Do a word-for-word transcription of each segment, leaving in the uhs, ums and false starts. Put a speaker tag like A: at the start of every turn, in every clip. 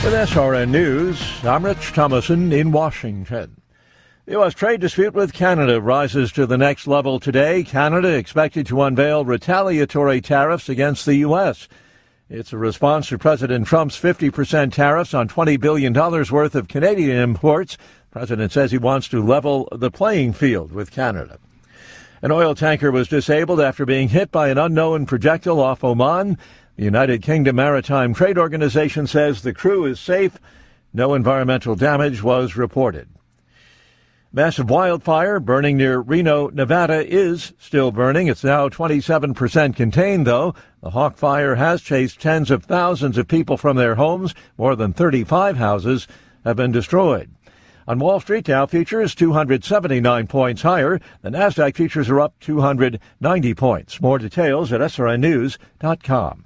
A: With S R N News, I'm Rich Thomason in Washington. The U S trade dispute with Canada rises to the next level today. Canada expected to unveil retaliatory tariffs against the U S. It's a response to President Trump's fifty percent tariffs on twenty billion dollars worth of Canadian imports. The president says he wants to level the playing field with Canada. An oil tanker was disabled after being hit by an unknown projectile off Oman. The United Kingdom Maritime Trade Organization says the crew is safe. No environmental damage was reported. Massive wildfire burning near Reno, Nevada is still burning. It's now twenty-seven percent contained, though. The Hawk Fire has chased tens of thousands of people from their homes. More than thirty-five houses have been destroyed. On Wall Street, Dow futures two hundred seventy-nine points higher. The Nasdaq futures are up two hundred ninety points. More details at S R N news dot com.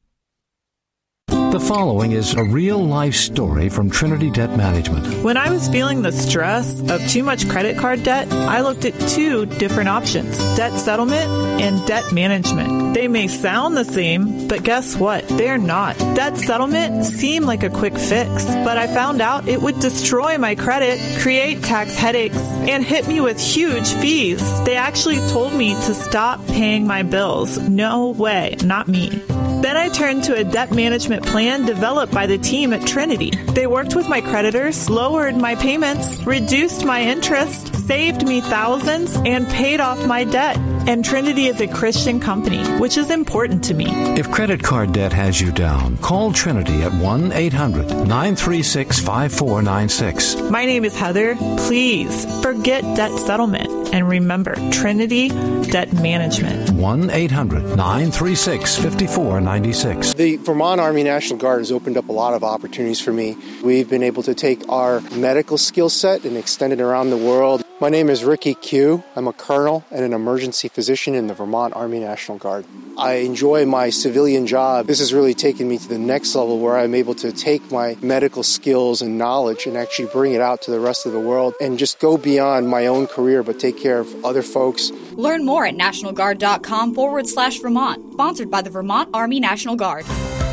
B: The following is a real-life story from Trinity Debt Management.
C: When I was feeling the stress of too much credit card debt, I looked at two different options, debt settlement and debt management. They may sound the same, but guess what? They're not. Debt settlement seemed like a quick fix, but I found out it would destroy my credit, create tax headaches, and hit me with huge fees. They actually told me to stop paying my bills. No way, not me. Then I turned to a debt management plan developed by the team at Trinity. They worked with my creditors, lowered my payments, reduced my interest, saved me thousands, and paid off my debt. And Trinity is a Christian company, which is important to me.
B: If credit card debt has you down, call Trinity at one eight hundred nine three six five four nine six.
C: My name is Heather. Please forget debt settlement and remember Trinity Debt Management.
B: one eight hundred nine three six five four nine six.
D: The Vermont Army National Guard has opened up a lot of opportunities for me. We've been able to take our medical skill set and extend it around the world. My name is Ricky Q. I'm a colonel and an emergency physician in the Vermont Army National Guard. I enjoy my civilian job. This has really taken me to the next level where I'm able to take my medical skills and knowledge and actually bring it out to the rest of the world and just go beyond my own career but take care of other folks.
E: Learn more at nationalguard.com forward slash Vermont. Sponsored by the Vermont Army National Guard.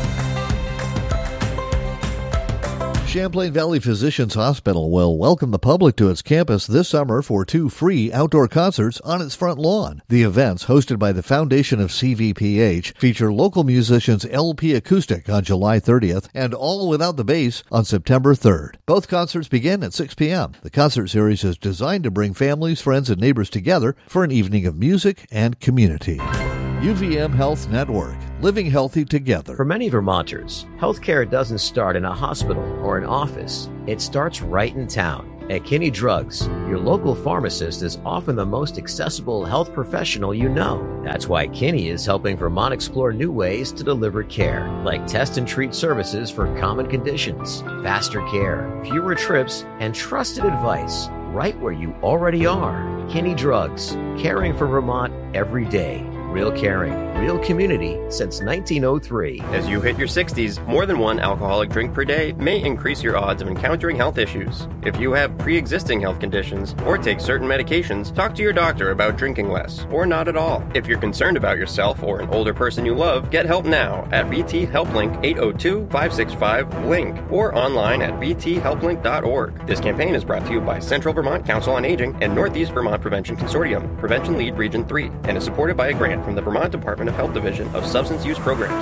F: Champlain Valley Physicians Hospital will welcome the public to its campus this summer for two free outdoor concerts on its front lawn. The events, hosted by the Foundation of C V P H, feature local musicians L P Acoustic on July thirtieth and All Without the Bass on September third. Both concerts begin at six p.m. The concert series is designed to bring families, friends, and neighbors together for an evening of music and community. U V M Health Network, living healthy together.
G: For many Vermonters, healthcare doesn't start in a hospital or an office. It starts right in town. At Kinney Drugs, your local pharmacist is often the most accessible health professional you know. That's why Kinney is helping Vermont explore new ways to deliver care, like test and treat services for common conditions, faster care, fewer trips, and trusted advice right where you already are. Kinney Drugs, caring for Vermont every day. Real caring, real community since nineteen oh three.
H: As you hit your sixties, more than one alcoholic drink per day may increase your odds of encountering health issues. If you have pre-existing health conditions or take certain medications, talk to your doctor about drinking less or not at all. If you're concerned about yourself or an older person you love, get help now at V T HelpLink eight oh two, five six five, LINK or online at v t help link dot org. This campaign is brought to you by Central Vermont Council on Aging and Northeast Vermont Prevention Consortium, Prevention Lead Region three, and is supported by a grant from the Vermont Department of Health Division of Substance Use Programs.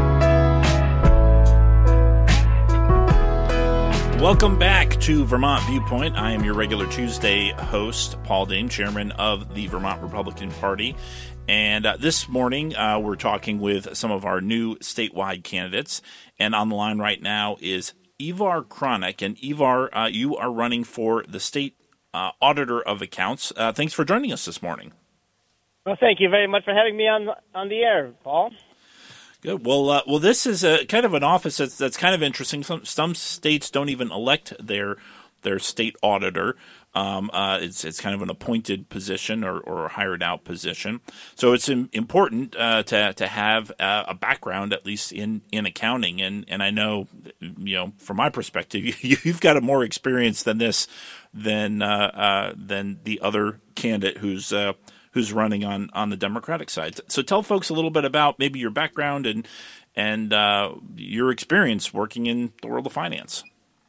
I: Welcome back to Vermont Viewpoint. I am your regular Tuesday host, Paul Dame, chairman of the Vermont Republican Party. And uh, this morning, uh, we're talking with some of our new statewide candidates. And on the line right now is Ivar Kronick. And Ivar, uh, you are running for the state uh, auditor of accounts. Uh, thanks for joining us this morning.
J: Well, thank you very much for having me on on the air, Paul.
I: Good. Well, uh, well, this is a kind of an office that's that's kind of interesting. Some some states don't even elect their their state auditor. Um, uh, it's it's kind of an appointed position or, or a hired out position. So it's im- important uh, to to have uh, a background at least in, in accounting. And, and I know, you know, from my perspective, you, you've got a more experience than this than uh, uh, than the other candidate who's. Uh, who's running on, on the Democratic side. So tell folks a little bit about maybe your background and and uh, your experience working in the world of finance.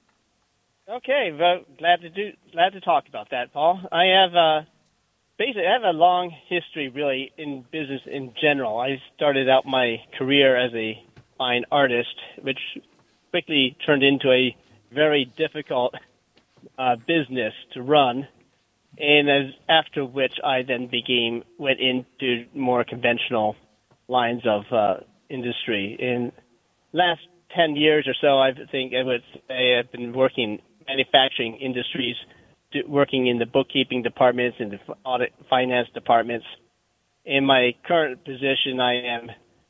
J: Okay, well, glad to do glad to talk about that, Paul. I have uh, basically I have a long history, really, in business in general. I started out my career as a fine artist, which quickly turned into a very difficult uh, business to run, and as after which I then became went into more conventional lines of uh, industry. In last ten years or so, I think I would say I've been working manufacturing industries, working in the bookkeeping departments and the audit finance departments. In my current position, I am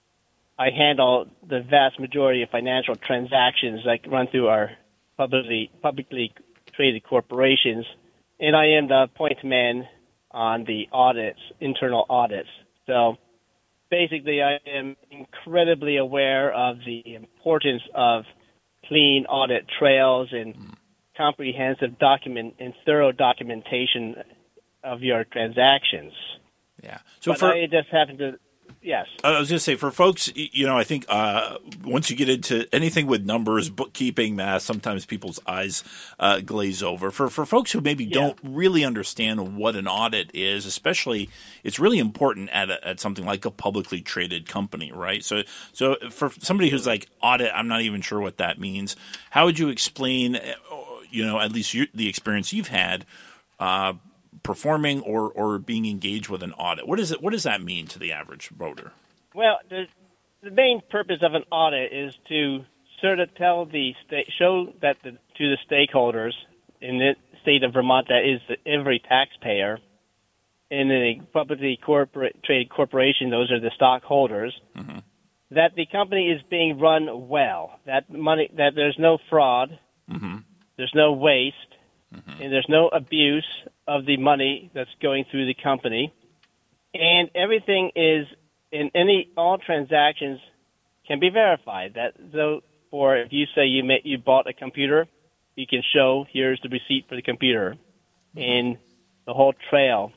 J: I handle the vast majority of financial transactions that run through our publicly publicly traded corporations, and I am the point man on the audits, internal audits. So basically, I am incredibly aware of the importance of clean audit trails and comprehensive document and thorough documentation of your transactions.
I: Yeah. So
J: but
I: for,
J: I just happen to, yes.
I: I was going to say, for folks, you know, I think uh, once you get into anything with numbers, bookkeeping, math, sometimes people's eyes uh, glaze over. For for folks who maybe yeah. don't really understand what an audit is, especially, it's really important at a, at something like a publicly traded company, right? So, so for somebody who's like, audit, I'm not even sure what that means. How would you explain, you know, at least you, the experience you've had, uh, performing or, or being engaged with an audit? What is it? What does that mean to the average voter?
J: Well, the, the main purpose of an audit is to sort of tell the state, show that the, to the stakeholders in the state of Vermont, that is the, every taxpayer, in a publicly corporate traded corporation, those are the stockholders, mm-hmm. that the company is being run well, that money, that there's no fraud, mm-hmm. there's no waste, mm-hmm. and there's no abuse of the money that's going through the company, and everything is in any all transactions can be verified. That so, for if you say you may, you bought a computer, you can show here's the receipt for the computer, and the whole trail.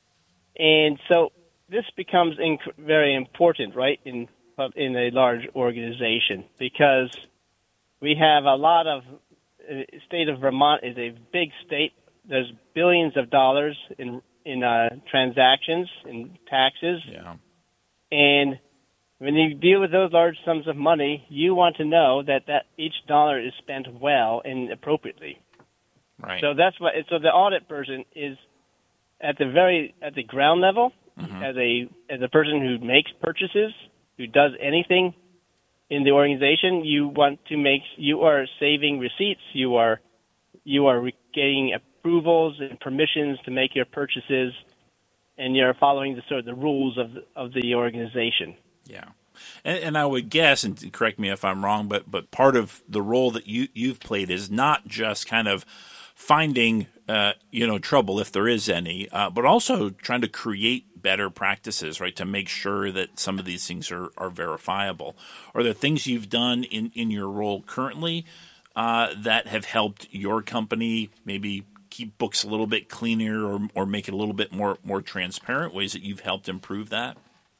J: And so this becomes inc- very important, right, in in a large organization, because we have a lot of. The state of Vermont is a big state. There's billions of dollars in in uh, transactions and taxes.
I: Yeah.
J: And when you deal with those large sums of money, you want to know that, that each dollar is spent well and appropriately.
I: Right.
J: So that's what. So the audit person is at the very at the ground level, mm-hmm. as a as a person who makes purchases, who does anything in the organization. You want to make you are saving receipts. You are you are getting approvals and permissions to make your purchases, and you're following the sort of the rules of the, of the organization.
I: Yeah, and, and I would guess, and correct me if I'm wrong, but but part of the role that you you've played is not just kind of finding uh, you know trouble if there is any, uh, but also trying to create better practices, right, to make sure that some of these things are, are verifiable. Are there things you've done in, in your role currently uh, that have helped your company maybe keep books a little bit cleaner or or make it a little bit more, more transparent, ways that you've helped improve that?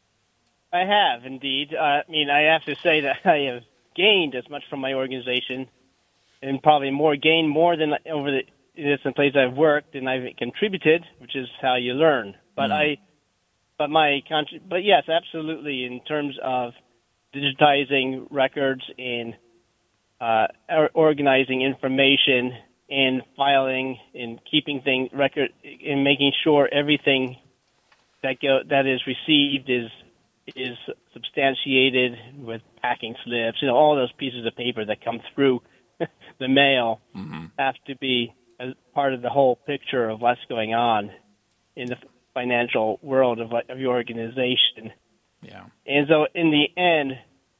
J: I have, indeed. Uh, I mean, I have to say that I have gained as much from my organization, and probably more gained more than over the different places I've worked, and I've contributed, which is how you learn. But mm. I But my, but yes, absolutely. In terms of digitizing records and uh, organizing information and filing and keeping things record and making sure everything that go that is received is is substantiated with packing slips. You know, all those pieces of paper that come through the mail mm-hmm. have to be as part of the whole picture of what's going on in the financial world of, of your organization.
I: Yeah.
J: And so in the end,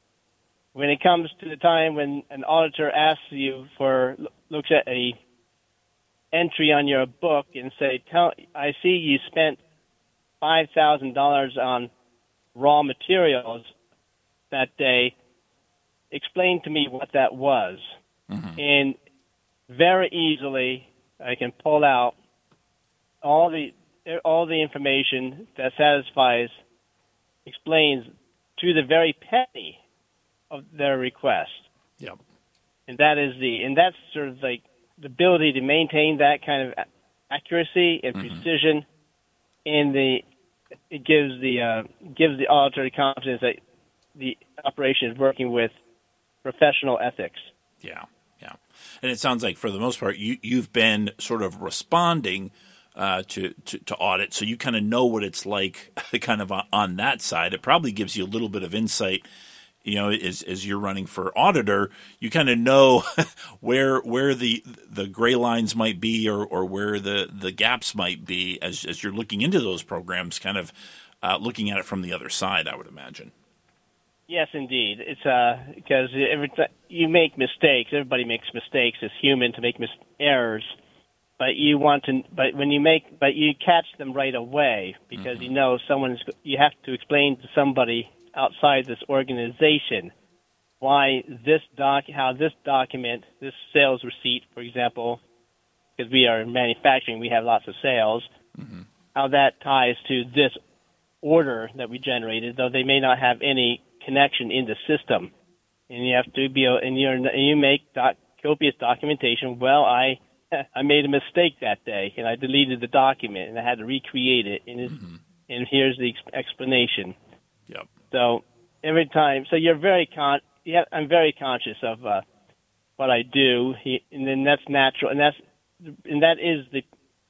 J: when it comes to the time when an auditor asks you for, looks at a entry on your book and say, "Tell, I see you spent five thousand dollars on raw materials that day. Explain to me what that was." Mm-hmm. And very easily, I can pull out all the all the information that satisfies, explains to the very penny of their request.
I: Yep.
J: And that is the and that's sort of like the ability to maintain that kind of accuracy and mm-hmm. precision in the it gives the uh, gives the auditor confidence that the operation is working with professional ethics.
I: Yeah, yeah. And it sounds like for the most part you you've been sort of responding uh, to, to to audit, so you kind of know what it's like kind of on that side. It probably gives you a little bit of insight. You know, as as you're running for auditor, you kind of know where where the the gray lines might be, or, or where the, the gaps might be as as you're looking into those programs, kind of uh, looking at it from the other side, I would imagine.
J: Yes, indeed. It's uh because every time you make mistakes, everybody makes mistakes. It's human to make mis- errors, but you want to. But when you make, but you catch them right away because mm-hmm. you know someone's. You have to explain to somebody outside this organization why this doc, how this document, this sales receipt, for example, because we are in manufacturing, we have lots of sales, mm-hmm. how that ties to this order that we generated, though they may not have any connection in the system. And you have to be, and you and you make doc, copious documentation. Well, I I made a mistake that day, and I deleted the document, and I had to recreate it, and, mm-hmm. and here's the ex- explanation.
I: Yep.
J: So every time, so you're very con. Yeah, I'm very conscious of uh, what I do, he, and then that's natural, and that's and that is the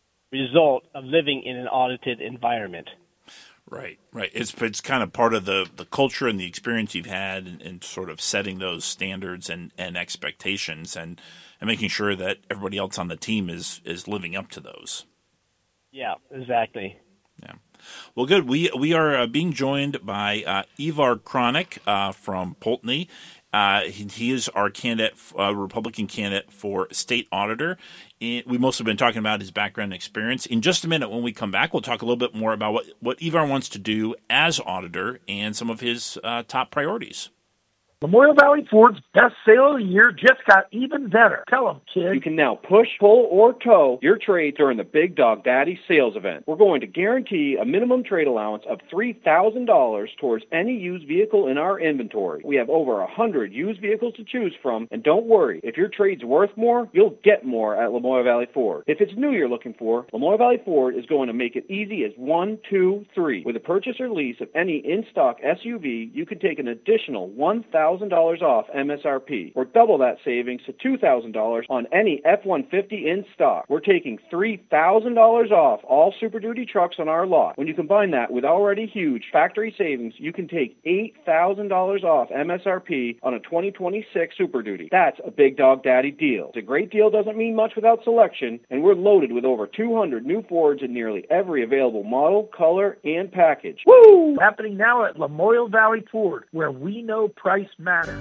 J: result of living in an audited environment.
I: Right, right. It's it's kind of part of the, the culture and the experience you've had, and, and sort of setting those standards and, and expectations, and, and making sure that everybody else on the team is is living up to those.
J: Yeah, exactly.
I: Yeah. Well, good. We we are uh, being joined by uh, Ivar Kronick uh, from Poultney. Uh, he, he is our candidate, uh, Republican candidate for state auditor. And we mostly been talking about his background and experience. In just a minute, when we come back, we'll talk a little bit more about what, what Ivar wants to do as auditor and some of his uh, top priorities.
K: Memorial Valley Ford's best sale of the year just got even better. Tell them, kid.
L: You can now push, pull, or tow your trade during the Big Dog Daddy sales event. We're going to guarantee a minimum trade allowance of three thousand dollars towards any used vehicle in our inventory. We have over one hundred used vehicles to choose from, and don't worry, if your trade's worth more, you'll get more at Memorial Valley Ford. If it's new you're looking for, Memorial Valley Ford is going to make it easy as one, two, three. With a purchase or lease of any in-stock S U V, you can take an additional one thousand dollars off M S R P, or double that savings to two thousand dollars on any F one fifty in stock. We're taking three thousand dollars off all Super Duty trucks on our lot. When you combine that with already huge factory savings, you can take eight thousand dollars off M S R P on a twenty twenty-six Super Duty. That's a Big Dog Daddy deal. It's a great deal doesn't mean much without selection, and we're loaded with over two hundred new Fords in nearly every available model, color, and package.
K: Woo! Happening now at Memorial Valley Ford, where we know price matters.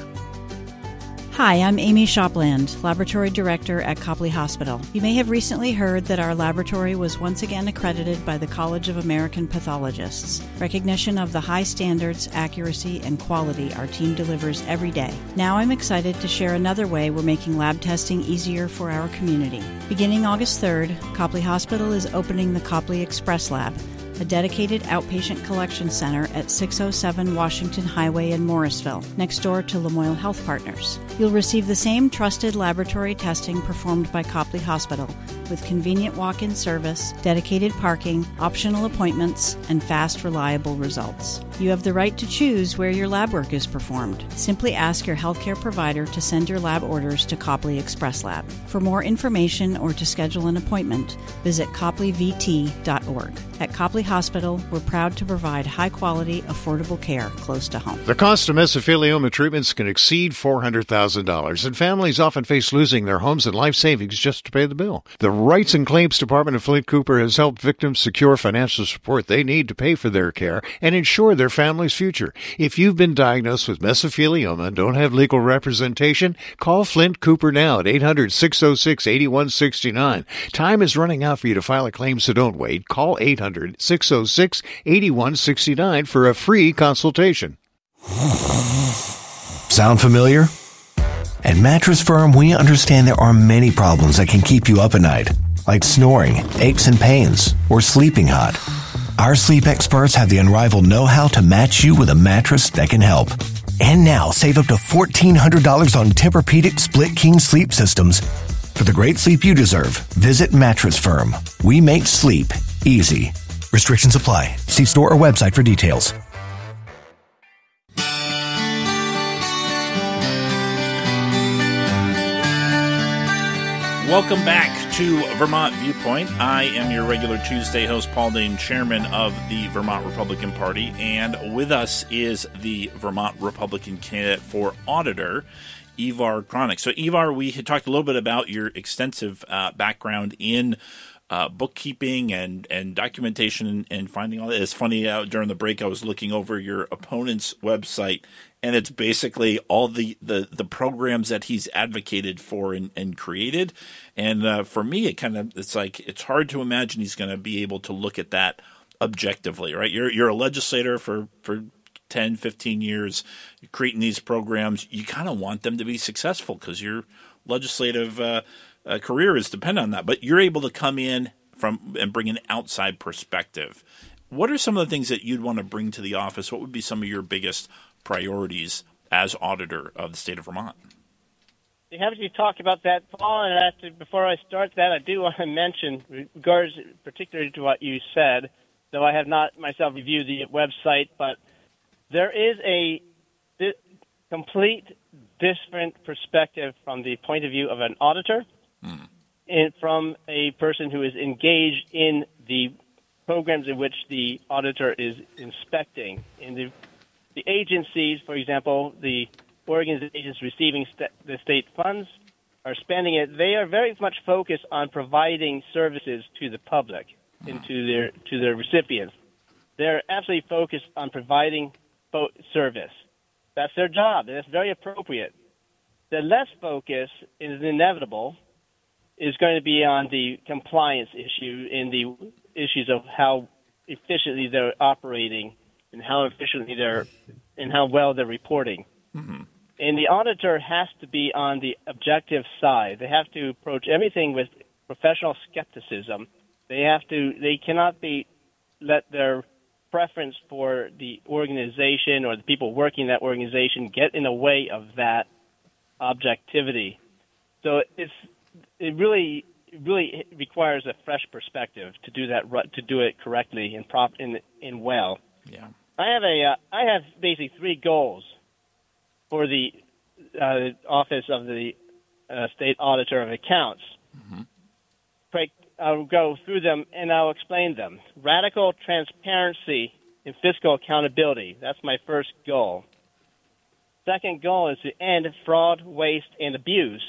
M: Hi, I'm Amy Shopland, Laboratory Director at Copley Hospital. You may have recently heard that our laboratory was once again accredited by the College of American Pathologists, recognition of the high standards, accuracy, and quality our team delivers every day. Now I'm excited to share another way we're making lab testing easier for our community. Beginning August third, Copley Hospital is opening the Copley Express Lab, a dedicated outpatient collection center at six oh seven Washington Highway in Morrisville, next door to Lamoille Health Partners. You'll receive the same trusted laboratory testing performed by Copley Hospital, with convenient walk-in service, dedicated parking, optional appointments, and fast, reliable results. You have the right to choose where your lab work is performed. Simply ask your healthcare provider to send your lab orders to Copley Express Lab. For more information or to schedule an appointment, visit copley v t dot org. At Copley Hospital, we're proud to provide high-quality, affordable care close to home.
N: The cost of mesothelioma treatments can exceed four hundred thousand dollars, and families often face losing their homes and life savings just to pay the bill. The Rights and Claims Department of Flint Cooper has helped victims secure financial support they need to pay for their care and ensure their family's future. If you've been diagnosed with mesothelioma and don't have legal representation, call Flint Cooper now at eight hundred, six oh six, eight one six nine. Time is running out for you to file a claim, so don't wait. Call eight hundred, six oh six, eight one six nine for a free consultation.
O: Sound familiar? At Mattress Firm, we understand there are many problems that can keep you up at night, like snoring, aches and pains, or sleeping hot. Our sleep experts have the unrivaled know-how to match you with a mattress that can help. And now, save up to fourteen hundred dollars on Tempur-Pedic Split King sleep systems. For the great sleep you deserve, visit Mattress Firm. We make sleep easy. Restrictions apply. See store or website for details.
I: Welcome back to Vermont Viewpoint. I am your regular Tuesday host, Paul Dane, chairman of the Vermont Republican Party, and with us is the Vermont Republican candidate for auditor, Ivar Kronick. So, Ivar, we had talked a little bit about your extensive uh, background in uh, bookkeeping and, and documentation and, and finding all that. It's funny, uh, during the break, I was looking over your opponent's website, and it's basically all the, the, the programs that he's advocated for and, and created. And uh, for me, it kind of it's like it's hard to imagine he's going to be able to look at that objectively, right? You're you're a legislator for, for ten, fifteen years, you're creating these programs. You kind of want them to be successful because your legislative uh, uh, career is dependent on that. But you're able to come in from and bring an outside perspective. What are some of the things that you'd want to bring to the office? What would be some of your biggest priorities as auditor of the state of Vermont?
J: You happy to talk about that, Paul? And after, before I start that, I do want to mention, regards particularly to what you said, though I have not myself reviewed the website, but there is a di- complete different perspective from the point of view of an auditor mm. and from a person who is engaged in the programs in which the auditor is inspecting. In the The agencies, for example, the organizations receiving st- the state funds are spending it. They are very much focused on providing services to the public and to their to their recipients. They're absolutely focused on providing fo- service. That's their job, and it's very appropriate. The less focus is inevitable is going to be on the compliance issue and the issues of how efficiently they're operating and how efficiently they're and how well they're reporting. Mm-hmm. And the auditor has to be on the objective side. They have to approach everything with professional skepticism. They have to. They cannot be let their preference for the organization or the people working in that organization get in the way of that objectivity. So it's it really it really requires a fresh perspective to do that to do it correctly and prop in in well.
I: Yeah.
J: I have a uh, I have basically three goals for the uh, Office of the uh, State Auditor of Accounts. Mm-hmm. I'll go through them and I'll explain them. Radical transparency and fiscal accountability. That's my first goal. Second goal is to end fraud, waste, and abuse.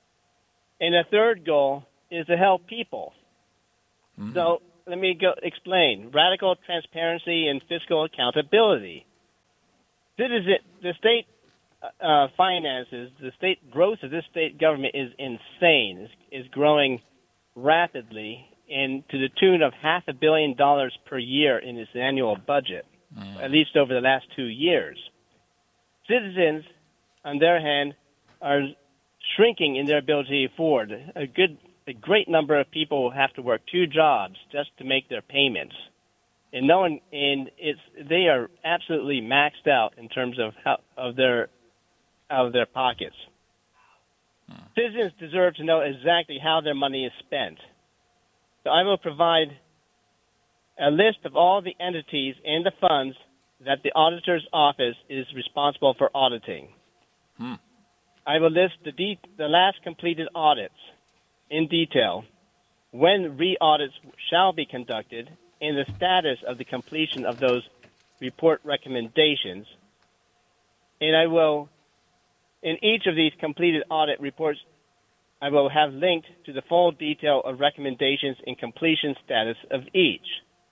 J: And the third goal is to help people. Mm-hmm. So let me go explain. Radical transparency and fiscal accountability. Citizen, the state uh, finances, the state growth of this state government is insane. Is is growing rapidly, and to the tune of half a billion dollars per year in its annual budget, mm. at least over the last two years. Citizens, on their hand, are shrinking in their ability to afford. A good A great number of people have to work two jobs just to make their payments, and no one, and it's they are absolutely maxed out in terms of how, of their of their pockets. Hmm. Citizens deserve to know exactly how their money is spent. So I will provide a list of all the entities and the funds that the auditor's office is responsible for auditing. Hmm. I will list the de- the last completed audits in detail, when re-audits shall be conducted, and the status of the completion of those report recommendations. And I will, in each of these completed audit reports, I will have linked to the full detail of recommendations and completion status of each.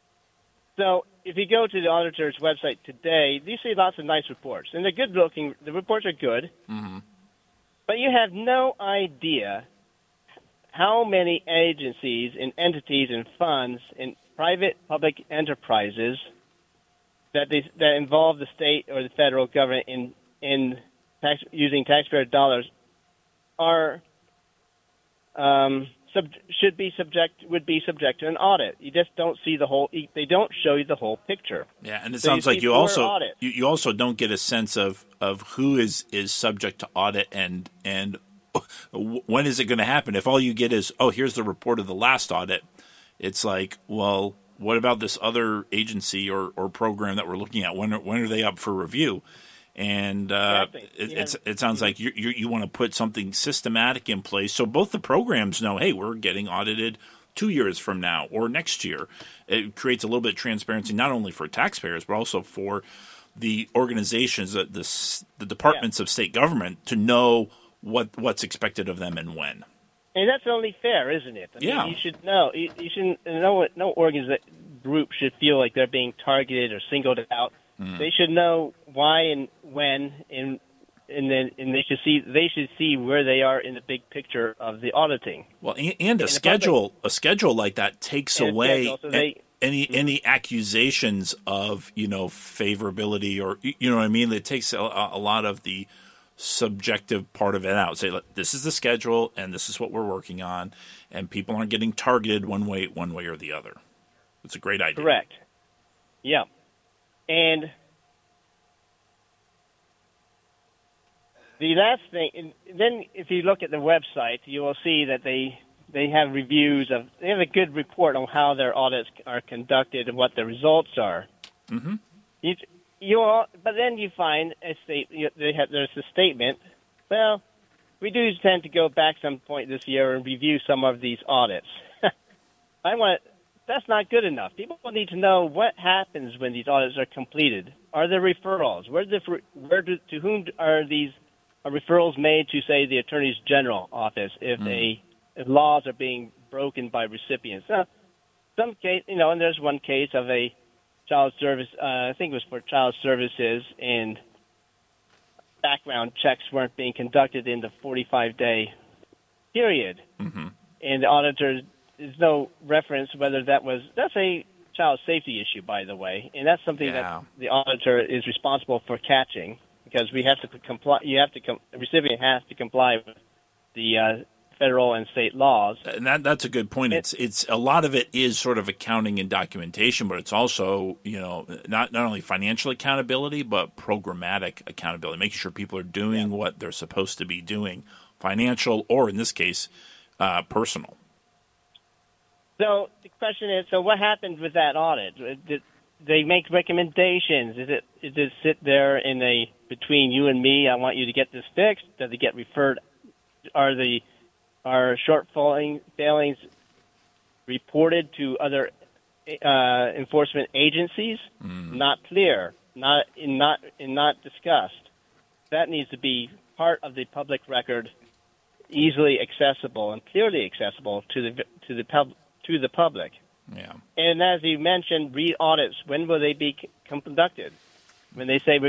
J: So if you go to the auditor's website today, you see lots of nice reports, and they're good-looking. The reports are good, mm-hmm. but you have no idea how many agencies and entities and funds and private public enterprises that they, that involve the state or the federal government in in tax, using taxpayer dollars are um, sub, should be subject would be subject to an audit. You just don't see the whole. They don't show you the whole picture.
I: Yeah, and it
J: so
I: sounds
J: you
I: like you
J: poor
I: also
J: audit.
I: you, you also don't get a sense of, of who is, is subject to audit and and when is it going to happen. If all you get is, oh, here's the report of the last audit, it's like, well, what about this other agency or, or program that we're looking at? When are, when are they up for review? And uh,
J: Exactly.
I: it,
J: Yeah.
I: it's, it sounds like you, you, you want to put something systematic in place so both the programs know, hey, we're getting audited two years from now or next year. It creates a little bit of transparency not only for taxpayers but also for the organizations, the, the, the departments yeah. of state government to know what what's expected of them and when.
J: And that's only fair, isn't it? I
I: yeah.
J: mean, you should know. You, you shouldn't. No, no organization group should feel like they're being targeted or singled out. Mm. They should know why and when, and and then and they should see they should see where they are in the big picture of the auditing.
I: Well, and, and a and schedule public, a schedule like that takes away
J: schedule, so they,
I: any mm-hmm. any accusations of you know favorability or you know what I mean. It takes a, a lot of the subjective part of it out. Say, look, this is the schedule, and this is what we're working on, and people aren't getting targeted one way, one way or the other. It's a great idea.
J: Correct. Yeah, and the last thing, and then if you look at the website, you will see that they they have reviews of. They have a good report on how their audits are conducted and what the results are.
I: Mm-hmm.
J: You, You all, but then you find a state. You, they have, there's a statement. Well, we do tend to go back some point this year and review some of these audits. I want. That's not good enough. People need to know what happens when these audits are completed. Are there referrals? Where, the, where do, to whom are these are referrals made to, say, the Attorney General office if mm. a if laws are being broken by recipients? Now, some case, you know, and there's one case of a child service, uh, I think it was for child services, and background checks weren't being conducted in the forty-five day period.
I: Mm-hmm.
J: And the auditor, there's no reference whether that was, that's a child safety issue, by the way, and that's something
I: yeah.
J: that the auditor is responsible for catching, because we have to comply, you have to, com- the recipient has to comply with the uh, federal and state laws.
I: And that that's a good point. It's it's a lot of it is sort of accounting and documentation, but it's also, you know, not not only financial accountability, but programmatic accountability, making sure people are doing yeah. what they're supposed to be doing, financial or in this case, uh, personal.
J: So the question is, so what happened with that audit? Did they make recommendations? Is it is it sit there in a between you and me? I want you to get this fixed. Does it get referred? Are the Are shortfalling failings reported to other uh, enforcement agencies?
I: Mm.
J: Not clear, not in, not in, not discussed. That needs to be part of the public record, easily accessible and clearly accessible to the to the pub, to the public.
I: Yeah.
J: And as you mentioned, re-audits. When will they be conducted? When they say we're